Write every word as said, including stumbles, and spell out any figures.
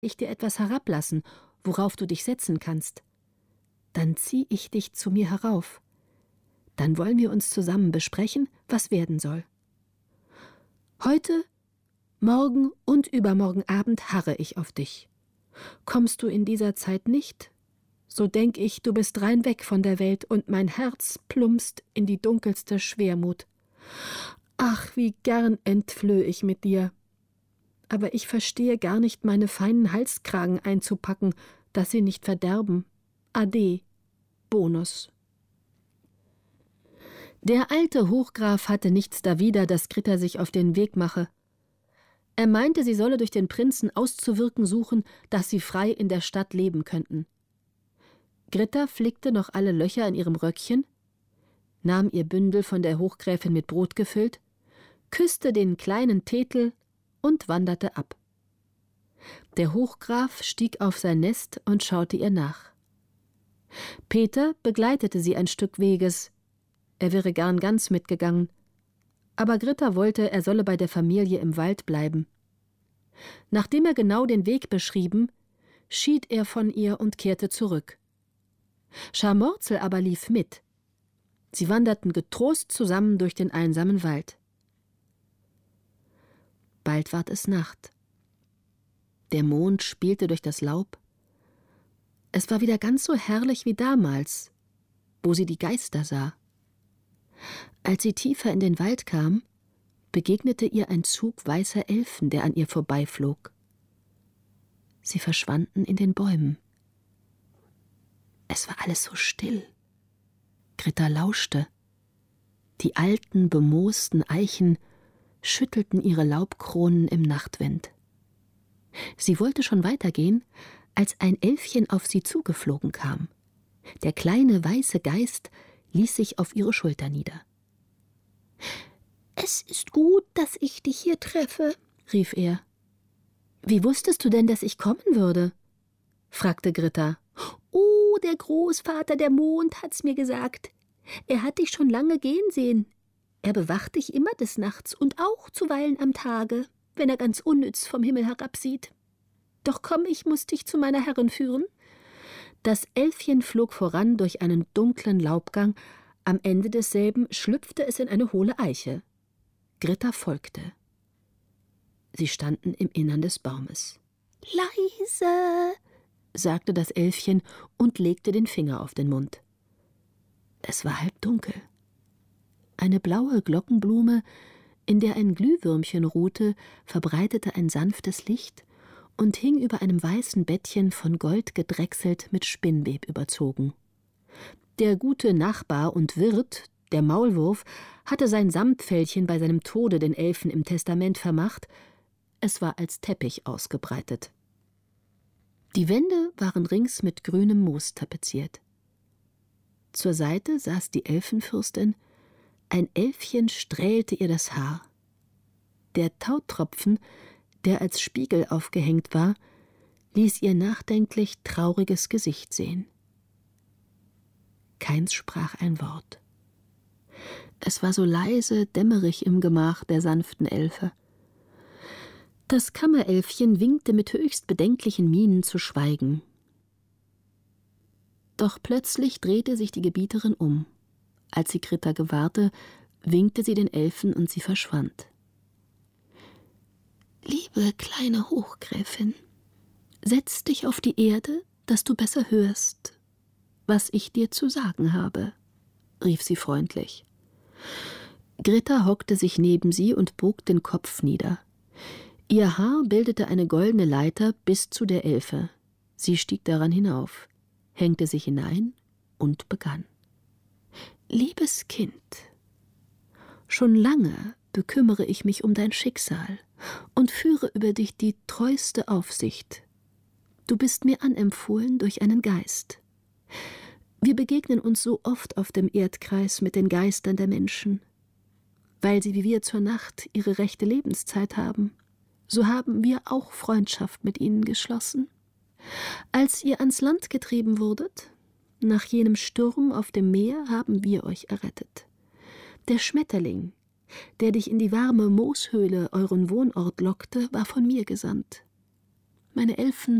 ich dir etwas herablassen, worauf du dich setzen kannst. Dann zieh ich dich zu mir herauf. Dann wollen wir uns zusammen besprechen, was werden soll. Heute, morgen und übermorgen Abend harre ich auf dich. Kommst du in dieser Zeit nicht, so denk ich, du bist rein weg von der Welt und mein Herz plumpst in die dunkelste Schwermut. Ach, wie gern entflöh ich mit dir. Aber ich verstehe gar nicht, meine feinen Halskragen einzupacken, dass sie nicht verderben. Ade, Bonus. Der alte Hochgraf hatte nichts dawider, dass Gritta sich auf den Weg mache. Er meinte, sie solle durch den Prinzen auszuwirken suchen, dass sie frei in der Stadt leben könnten. Gritta flickte noch alle Löcher in ihrem Röckchen, nahm ihr Bündel von der Hochgräfin mit Brot gefüllt, küsste den kleinen Thetel und wanderte ab. Der Hochgraf stieg auf sein Nest und schaute ihr nach. Peter begleitete sie ein Stück Weges. Er wäre gern ganz mitgegangen, aber Gritta wollte, er solle bei der Familie im Wald bleiben. Nachdem er genau den Weg beschrieben, schied er von ihr und kehrte zurück. Scharmorzel aber lief mit. Sie wanderten getrost zusammen durch den einsamen Wald. Bald ward es Nacht. Der Mond spielte durch das Laub. Es war wieder ganz so herrlich wie damals, wo sie die Geister sah. Als sie tiefer in den Wald kam, begegnete ihr ein Zug weißer Elfen, der an ihr vorbeiflog. Sie verschwanden in den Bäumen. Es war alles so still. Gritta lauschte. Die alten, bemoosten Eichen schüttelten ihre Laubkronen im Nachtwind. Sie wollte schon weitergehen, als ein Elfchen auf sie zugeflogen kam. Der kleine weiße Geist ließ sich auf ihre Schulter nieder. »Es ist gut, dass ich dich hier treffe«, rief er. »Wie wusstest du denn, dass ich kommen würde?« fragte Gritta. »Oh, der Großvater, der Mond, hat's mir gesagt. Er hat dich schon lange gehen sehen. Er bewacht dich immer des Nachts und auch zuweilen am Tage, wenn er ganz unnütz vom Himmel herabsieht. Doch komm, ich muß dich zu meiner Herrin führen.« Das Elfchen flog voran durch einen dunklen Laubgang. Am Ende desselben schlüpfte es in eine hohle Eiche. Gritta folgte. Sie standen im Innern des Baumes. »Leise«, sagte das Elfchen und legte den Finger auf den Mund. Es war halbdunkel. Eine blaue Glockenblume, in der ein Glühwürmchen ruhte, verbreitete ein sanftes Licht und hing über einem weißen Bettchen von Gold gedrechselt mit Spinnweb überzogen. Der gute Nachbar und Wirt, der Maulwurf, hatte sein Samtfellchen bei seinem Tode den Elfen im Testament vermacht. Es war als Teppich ausgebreitet. Die Wände waren rings mit grünem Moos tapeziert. Zur Seite saß die Elfenfürstin. Ein Elfchen strählte ihr das Haar. Der Tautropfen, der als Spiegel aufgehängt war, ließ ihr nachdenklich trauriges Gesicht sehen. Keins sprach ein Wort. Es war so leise, dämmerig im Gemach der sanften Elfe. Das Kammerelfchen winkte mit höchst bedenklichen Mienen zu schweigen. Doch plötzlich drehte sich die Gebieterin um. Als sie Gritta gewahrte, winkte sie den Elfen und sie verschwand. »Liebe kleine Hochgräfin, setz dich auf die Erde, dass du besser hörst, was ich dir zu sagen habe«, rief sie freundlich. Gritta hockte sich neben sie und bog den Kopf nieder. Ihr Haar bildete eine goldene Leiter bis zu der Elfe. Sie stieg daran hinauf, hängte sich hinein und begann. »Liebes Kind, schon lange bekümmere ich mich um dein Schicksal und führe über dich die treuste Aufsicht. Du bist mir anempfohlen durch einen Geist. Wir begegnen uns so oft auf dem Erdkreis mit den Geistern der Menschen. Weil sie wie wir zur Nacht ihre rechte Lebenszeit haben, so haben wir auch Freundschaft mit ihnen geschlossen. Als ihr ans Land getrieben wurdet, nach jenem Sturm auf dem Meer, haben wir euch errettet. Der Schmetterling, der dich in die warme Mooshöhle, euren Wohnort, lockte, war von mir gesandt. Meine Elfen